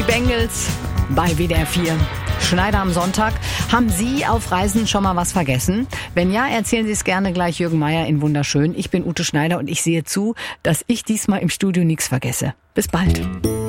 Bengals bei WDR 4. Schneider am Sonntag. Haben Sie auf Reisen schon mal was vergessen? Wenn ja, erzählen Sie es gerne gleich Jürgen Meier in Wunderschön. Ich bin Ute Schneider und ich sehe zu, dass ich diesmal im Studio nichts vergesse. Bis bald.